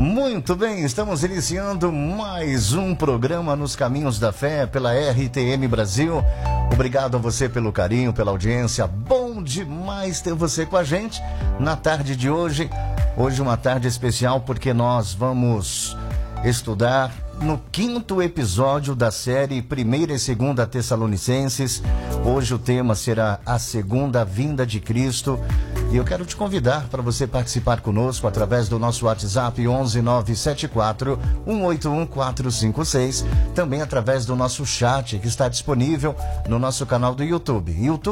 Muito bem, estamos iniciando mais um programa Nos Caminhos da Fé pela RTM Brasil. Obrigado a você pelo carinho, pela audiência. Bom demais ter você com a gente na tarde de hoje. Hoje uma tarde especial porque nós vamos estudar no 5º episódio da série 1ª e 2ª Tessalonicenses. Hoje o tema será a segunda vinda de Cristo. E eu quero te convidar para você participar conosco através do nosso WhatsApp 11974 181 456, também através do nosso chat que está disponível no nosso canal do YouTube,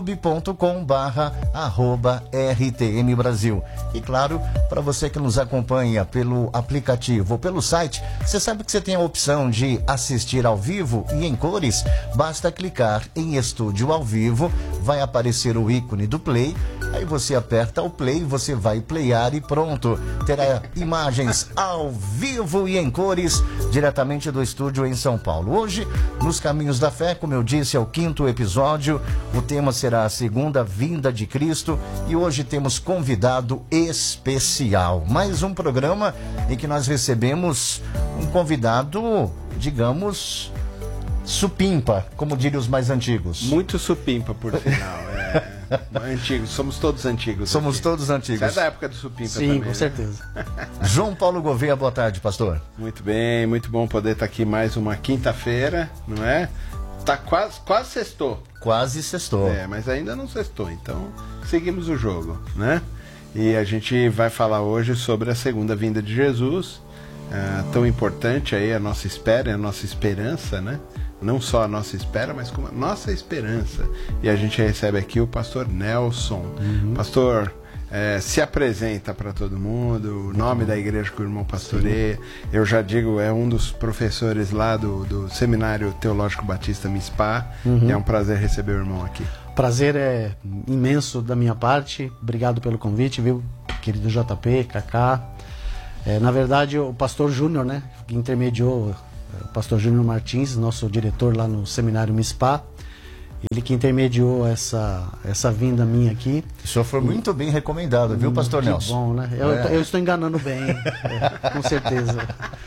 youtube.com/RTM Brasil. E claro, para você que nos acompanha pelo aplicativo ou pelo site, você sabe que você tem a opção de assistir ao vivo e em cores. Basta clicar em Estúdio ao Vivo, vai aparecer o ícone do Play. Aí você aperta o play, você vai playar e pronto. Terá imagens ao vivo e em cores, diretamente do estúdio em São Paulo. Hoje, nos Caminhos da Fé, como eu disse, é o 5º episódio. O tema será a segunda vinda de Cristo. E hoje temos convidado especial. Mais um programa em que nós recebemos um convidado, digamos, supimpa, como diriam os mais antigos. Muito supimpa, por final. Antigos, somos todos antigos. Somos aqui. todos antigos. Você é da época do supimpa. Sim, também, com né? certeza. João Paulo Gouveia, boa tarde, pastor. Muito bem, muito bom poder estar aqui mais uma quinta-feira, não é? Tá quase sextou. Quase sextou. Mas ainda não sextou, então seguimos o jogo, né? E a gente vai falar hoje sobre a segunda vinda de Jesus, tão importante aí a nossa espera, a nossa esperança, né? Não só a nossa espera, mas como a nossa esperança. E a gente recebe aqui o pastor Nelson. Pastor, se apresenta para todo mundo, o nome da igreja que o irmão pastoreia. Eu já digo, é um dos professores lá do Seminário Teológico Batista MISPA. E é um prazer receber o irmão aqui. Prazer é imenso da minha parte. Obrigado pelo convite, viu, querido JP, Kaká. Na verdade, o pastor Júnior, né, que intermediou, o pastor Júnior Martins, nosso diretor lá no Seminário MISPA, ele que intermediou essa vinda minha aqui. O senhor foi muito bem recomendado, viu, pastor Que Nelson? bom, né? Eu estou enganando bem, com certeza.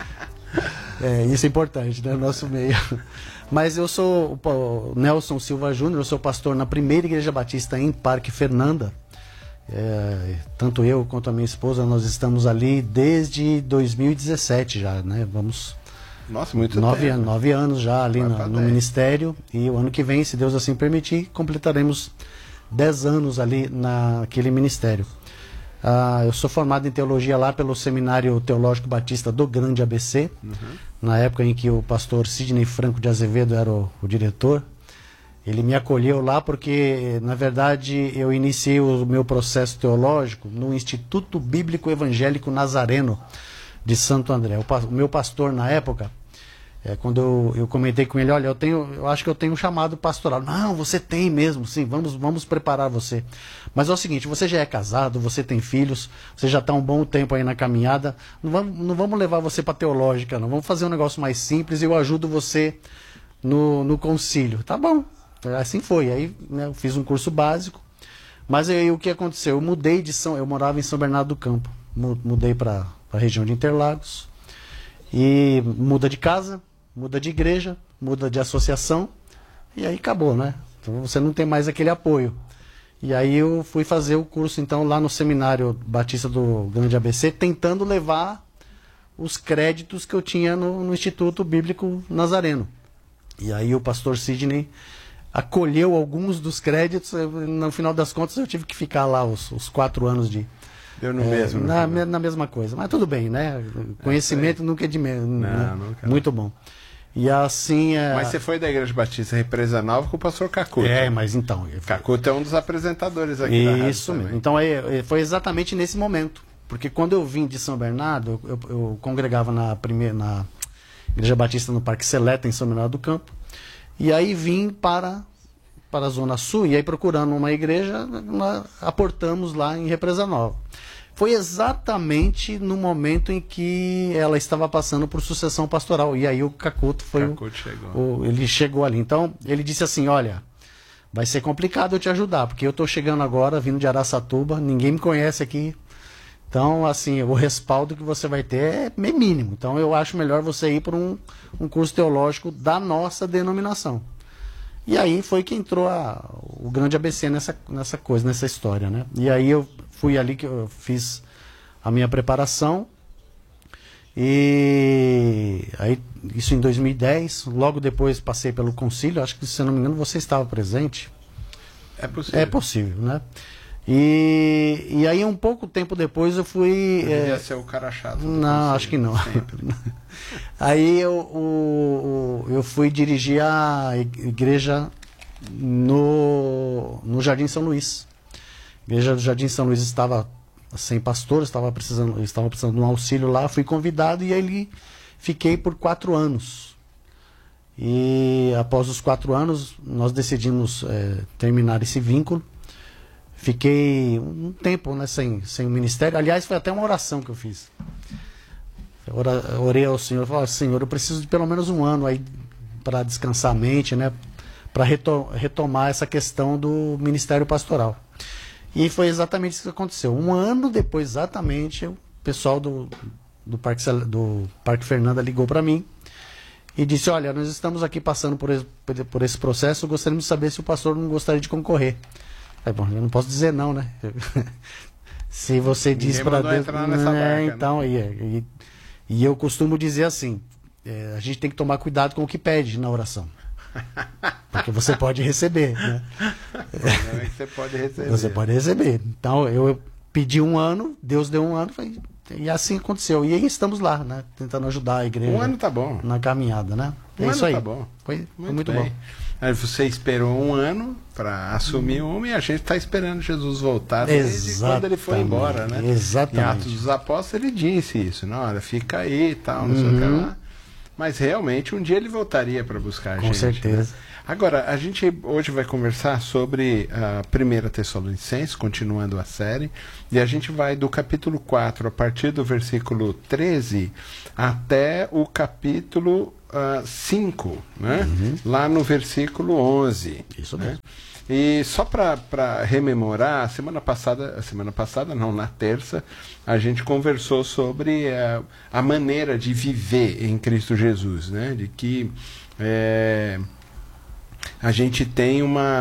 Isso é importante, né, no nosso meio. Mas eu sou o Nelson Silva Júnior, eu sou pastor na primeira Igreja Batista em Parque Fernanda. Tanto eu quanto a minha esposa, nós estamos ali desde 2017 já, né? Nossa, muito tempo. 9 anos já ali no ministério. E o ano que vem, se Deus assim permitir, completaremos 10 anos ali naquele ministério. Eu sou formado em teologia lá pelo Seminário Teológico Batista do Grande ABC, na época em que o pastor Sidney Franco de Azevedo era o diretor. Ele me acolheu lá porque, na verdade, eu iniciei o meu processo teológico no Instituto Bíblico Evangélico Nazareno de Santo André. O meu pastor, na época, quando eu comentei com ele, olha, eu acho que eu tenho um chamado pastoral. Não, você tem mesmo, sim, vamos preparar você. Mas é o seguinte, você já é casado, você tem filhos, você já está um bom tempo aí na caminhada, não vamos levar você para teológica, não, vamos fazer um negócio mais simples e eu ajudo você no concílio. Tá bom. Assim foi, aí, né, eu fiz um curso básico, mas aí o que aconteceu? Eu morava em São Bernardo do Campo, mudei para a região de Interlagos, e muda de casa, muda de igreja, muda de associação, e aí acabou, né? Então você não tem mais aquele apoio. E aí eu fui fazer o curso, então, lá no Seminário Batista do Grande ABC, tentando levar os créditos que eu tinha no Instituto Bíblico Nazareno. E aí o pastor Sidney acolheu alguns dos créditos, no final das contas eu tive que ficar lá os 4 anos de... Deu no mesmo. Na mesma coisa, mas tudo bem, né? Conhecimento nunca é de menos, né? Muito bom. E assim... Mas você foi da Igreja Batista Represa Nova com o pastor Cacuto. Mas então... Cacuto é um dos apresentadores aqui da rádio. Isso mesmo. Então foi exatamente nesse momento. Porque quando eu vim de São Bernardo, eu congregava na Igreja Batista no Parque Seleta, em São Bernardo do Campo. E aí vim para a Zona Sul, e aí procurando uma igreja, nós aportamos lá em Represa Nova. Foi exatamente no momento em que ela estava passando por sucessão pastoral. E aí o Cacuto ele chegou ali. Então, ele disse assim, olha, vai ser complicado eu te ajudar, porque eu estou chegando agora, vindo de Araçatuba, ninguém me conhece aqui. Então, assim, o respaldo que você vai ter é mínimo. Então, eu acho melhor você ir por um curso teológico da nossa denominação. E aí foi que entrou o grande ABC nessa coisa, nessa história, né? E aí eu fui ali que eu fiz a minha preparação. E aí, isso em 2010, logo depois passei pelo concílio, acho que, se eu não me engano, você estava presente. É possível. É possível, né? E aí, um pouco tempo depois, eu fui... Devia ser o cara chato. Não, acho que não. Aí eu fui dirigir a igreja no Jardim São Luís. A igreja do Jardim São Luís estava sem pastor, estava precisando de um auxílio lá, fui convidado e aí fiquei por 4 anos. E após os 4 anos, nós decidimos terminar esse vínculo. Fiquei um tempo, né, sem o ministério. Aliás, foi até uma oração que eu fiz. Orei ao Senhor, falei: Senhor, eu preciso de pelo menos 1 ano aí para descansar a mente, né, para retomar essa questão do ministério pastoral. E foi exatamente isso que aconteceu. 1 ano depois, exatamente, o pessoal do Parque Fernanda ligou para mim e disse: olha, nós estamos aqui passando por esse processo, gostaríamos de saber se o pastor não gostaria de concorrer. Aí, bom, eu não posso dizer não, né? Se você diz para Deus... entrar nessa barca, então, né? E eu costumo dizer assim, a gente tem que tomar cuidado com o que pede na oração. Porque você pode receber, né? Você pode receber. Você pode receber. Então, eu pedi 1 ano, Deus deu 1 ano, e assim aconteceu. E aí estamos lá, né? Tentando ajudar a igreja. 1 ano tá bom. Na caminhada, né? É isso aí. Tá bom. Foi muito bom. Aí você esperou 1 ano para assumir e a gente está esperando Jesus voltar desde quando ele foi embora, né? Exatamente. Em Atos dos Apóstolos ele disse isso, não, olha, fica aí e tal, não sei o que lá. Mas realmente um dia ele voltaria para buscar a gente. Com certeza. Né? Agora, a gente hoje vai conversar sobre a 1 Tessalonicenses, continuando a série, e a gente vai do capítulo 4, a partir do versículo 13, até o capítulo 5, né? Lá no versículo 11. Isso mesmo. Né? E só para rememorar, na terça, a gente conversou sobre a maneira de viver em Cristo Jesus, né? De que a gente tem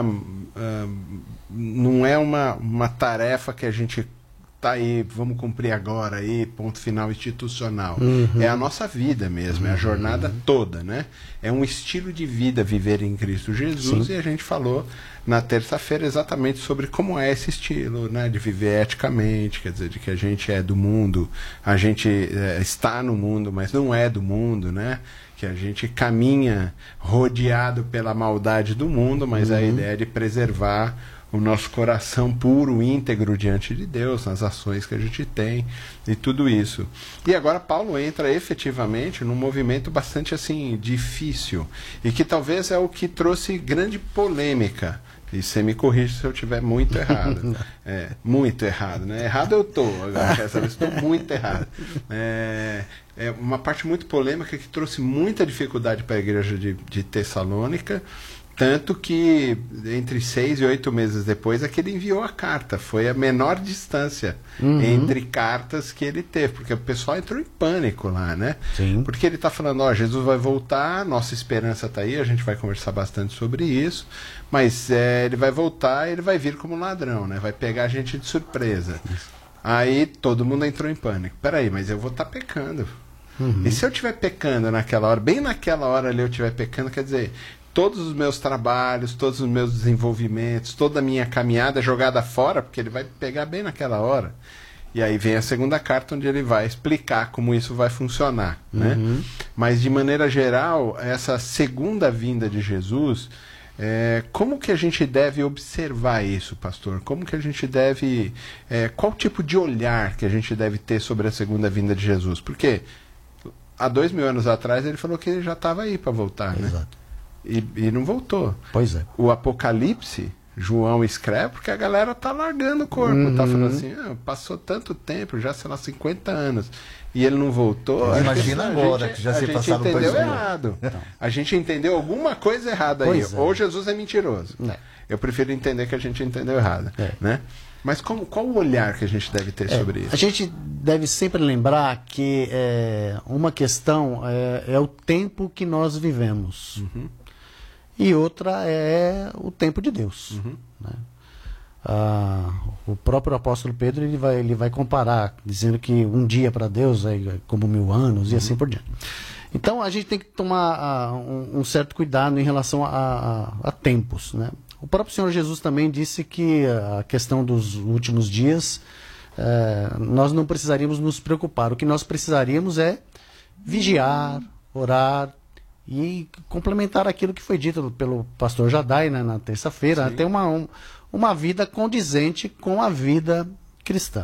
não é uma tarefa que a gente tá aí, vamos cumprir agora aí, ponto final institucional. É a nossa vida mesmo, é a jornada toda, né? É um estilo de vida viver em Cristo Jesus. Sim. E a gente falou na terça-feira exatamente sobre como é esse estilo, né? De viver eticamente, quer dizer, de que a gente é do mundo, a gente está no mundo, mas não é do mundo, né? Que a gente caminha rodeado pela maldade do mundo, mas a ideia é de preservar o nosso coração puro, íntegro diante de Deus, nas ações que a gente tem e tudo isso. E agora Paulo entra efetivamente num movimento bastante assim difícil e que talvez é o que trouxe grande polêmica. E você me corrige se eu estiver muito errado. Muito errado, né? Errado eu estou, agora quero saber se estou muito errado. É uma parte muito polêmica que trouxe muita dificuldade para a igreja de Tessalônica, tanto que entre 6 e 8 meses depois é que ele enviou a carta. Foi a menor distância entre cartas que ele teve, porque o pessoal entrou em pânico lá, né? Sim. Porque ele está falando, Jesus vai voltar, nossa esperança está aí, a gente vai conversar bastante sobre isso, mas ele vai voltar, ele vai vir como ladrão, né? Vai pegar a gente de surpresa. Aí todo mundo entrou em pânico. Peraí, mas eu vou estar pecando. E se eu estiver pecando naquela hora, bem naquela hora ali eu estiver pecando, quer dizer, todos os meus trabalhos, todos os meus desenvolvimentos, toda a minha caminhada é jogada fora, porque ele vai pegar bem naquela hora. E aí vem a segunda carta, onde ele vai explicar como isso vai funcionar, né? Mas de maneira geral, essa segunda vinda de Jesus, como que a gente deve observar isso, pastor? Como que a gente deve... qual tipo de olhar que a gente deve ter sobre a segunda vinda de Jesus? Porque há 2000 anos atrás ele falou que ele já estava aí para voltar, né? Exato. E não voltou. Pois é. O Apocalipse, João escreve, porque a galera tá largando o corpo, tá falando assim, passou tanto tempo, já sei lá, 50 anos, e ele não voltou. Imagina agora, que já se passaram 2 mil. A gente entendeu 2000. errado. A gente entendeu alguma coisa errada aí. Ou Jesus é mentiroso. Eu prefiro entender que a gente entendeu errado. Né? Mas qual o olhar que a gente deve ter sobre isso? A gente deve sempre lembrar que uma questão é o tempo que nós vivemos. Uhum. E outra é o tempo de Deus. Uhum. Né? O próprio apóstolo Pedro ele vai comparar, dizendo que um dia para Deus é como 1000 anos e assim por diante. Então a gente tem que tomar um certo cuidado em relação a tempos. Né? O próprio Senhor Jesus também disse que a questão dos últimos dias, nós não precisaríamos nos preocupar. O que nós precisaríamos é vigiar, orar e complementar aquilo que foi dito pelo pastor Jadai, né, na terça-feira, ter uma vida condizente com a vida cristã.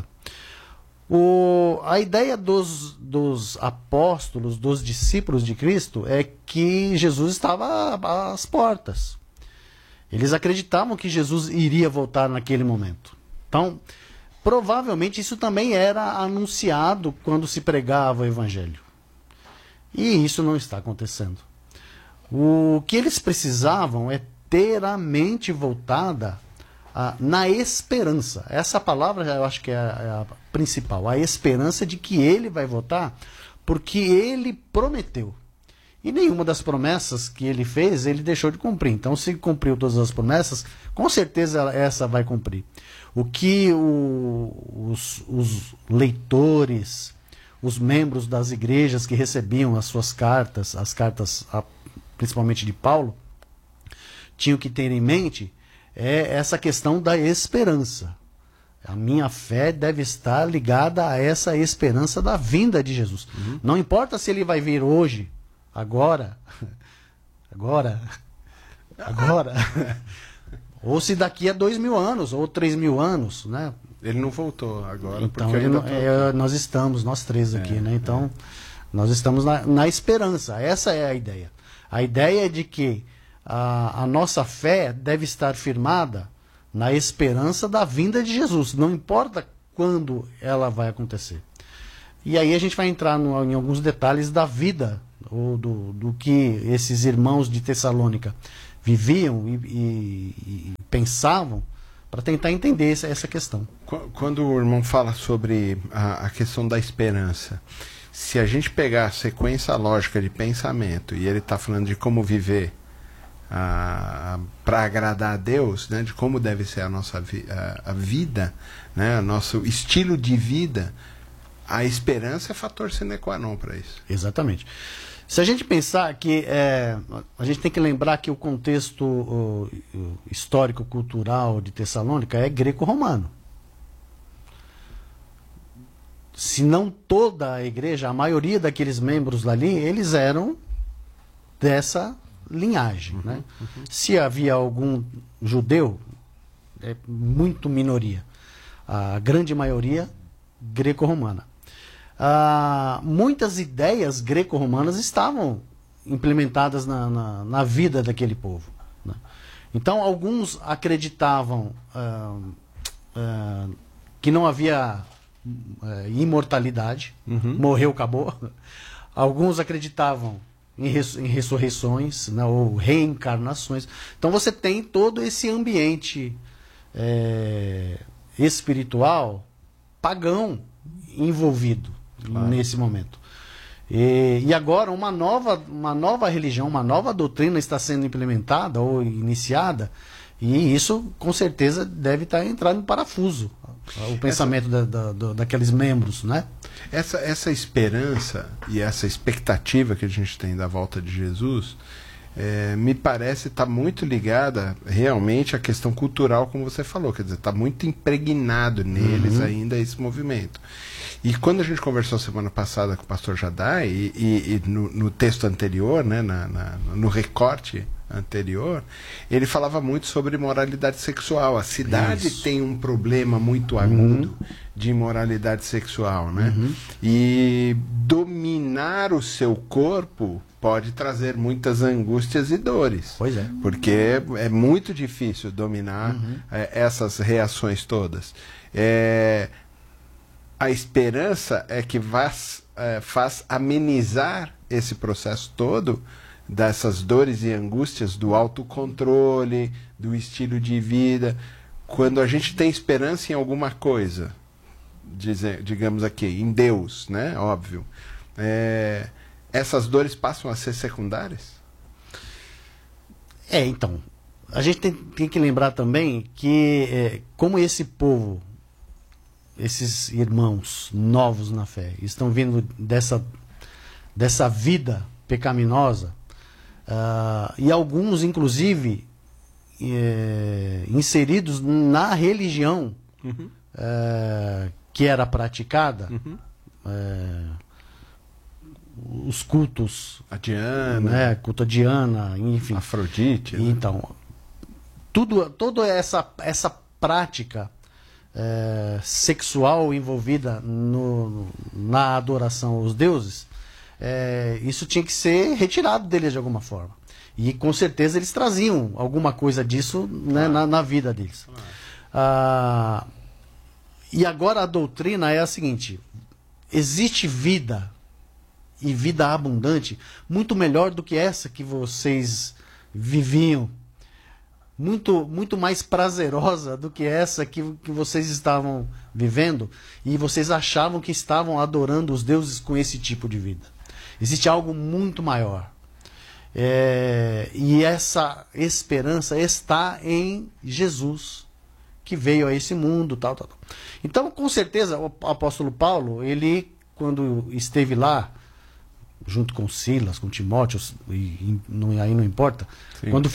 A ideia dos apóstolos, dos discípulos de Cristo, é que Jesus estava às portas. Eles acreditavam que Jesus iria voltar naquele momento. Então, provavelmente isso também era anunciado quando se pregava o Evangelho. E isso não está acontecendo. O que eles precisavam é ter a mente voltada na esperança. Essa palavra eu acho que é a principal. A esperança de que ele vai voltar, porque ele prometeu. E nenhuma das promessas que ele fez, ele deixou de cumprir. Então, se cumpriu todas as promessas, com certeza essa vai cumprir. O que os leitores, os membros das igrejas que recebiam as suas cartas, as cartas principalmente de Paulo, tinham que ter em mente essa questão da esperança. A minha fé deve estar ligada a essa esperança da vinda de Jesus. Uhum. Não importa se ele vai vir hoje, agora, ou se daqui a 2000 anos, ou 3000 anos, né? Ele não voltou agora. Então, nós três aqui, né? Então, nós estamos na esperança. Essa é a ideia. A ideia é de que a nossa fé deve estar firmada na esperança da vinda de Jesus. Não importa quando ela vai acontecer. E aí a gente vai entrar em alguns detalhes da vida, ou do que esses irmãos de Tessalônica viviam e pensavam, para tentar entender essa questão. Quando o irmão fala sobre a questão da esperança, se a gente pegar a sequência lógica de pensamento, e ele está falando de como viver para agradar a Deus, né, de como deve ser a nossa a vida, né, nosso estilo de vida, a esperança é fator sine qua non para isso. Exatamente. Se a gente pensar que a gente tem que lembrar que o contexto histórico-cultural de Tessalônica é greco-romano. Se não toda a igreja, a maioria daqueles membros dali, eles eram dessa linhagem. Né? Se havia algum judeu, é muito minoria. A grande maioria greco-romana. Muitas ideias greco-romanas estavam implementadas na vida daquele povo. Né? Então, alguns acreditavam que não havia imortalidade, morreu, acabou. Alguns acreditavam em ressurreições, né, ou reencarnações. Então, você tem todo esse ambiente espiritual pagão envolvido. Claro. Nesse momento. E agora uma nova religião, uma nova doutrina está sendo implementada ou iniciada, e isso com certeza deve estar entrando em parafuso o pensamento daqueles membros, né? Essa esperança e essa expectativa que a gente tem da volta de Jesus me parece estar muito ligada realmente à questão cultural, como você falou, quer dizer, está muito impregnado neles ainda esse movimento. E quando a gente conversou semana passada com o pastor Jadai, e no texto anterior, né, no recorte anterior, ele falava muito sobre moralidade sexual. A cidade tem um problema muito agudo de imoralidade sexual, né? E dominar o seu corpo pode trazer muitas angústias e dores. Pois é. Porque é muito difícil dominar essas reações todas. A esperança é que faz amenizar esse processo todo dessas dores e angústias do autocontrole, do estilo de vida, quando a gente tem esperança em alguma coisa, digamos aqui, em Deus, né? Óbvio. Essas dores passam a ser secundárias? Então, a gente tem que lembrar também que como esse povo, esses irmãos novos na fé, estão vindo dessa vida pecaminosa, e alguns, inclusive, inseridos na religião que era praticada, os cultos, a Diana, culto a Diana, enfim, Afrodite, então toda essa prática sexual envolvida na adoração aos deuses, isso tinha que ser retirado deles de alguma forma, e com certeza eles traziam alguma coisa disso, né, na vida deles. E agora a doutrina é a seguinte: existe vida, e vida abundante, muito melhor do que essa que vocês viviam, muito mais prazerosa do que essa que vocês estavam vivendo, e vocês achavam que estavam adorando os deuses com esse tipo de vida. Existe algo muito maior, e essa esperança está em Jesus, que veio a esse mundo, tal. Então, com certeza, o apóstolo Paulo, ele, quando esteve lá junto com Silas, com Timóteo, aí não importa, sim, quando